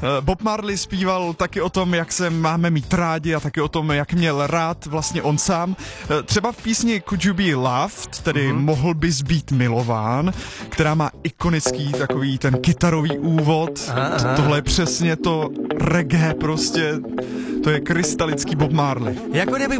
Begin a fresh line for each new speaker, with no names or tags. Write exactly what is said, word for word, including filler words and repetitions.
Bob Marley zpíval taky o tom, jak se máme mít rádi a taky o tom, jak měl rád vlastně on sám. Třeba v písni Could You Be Loved, tedy mm-hmm. Mohl bys být milován, která má ikonický takový ten kytarový úvod. Aha, aha. Tohle je přesně to reggae prostě, to je krystalický Bob Marley.
Jako kdybych